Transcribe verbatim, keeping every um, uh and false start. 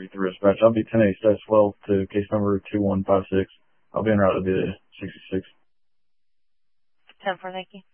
three through dispatch. I'll be ten eight stats twelve to case number two one five six. I'll be en route to be the sixty-six. ten four, thank you.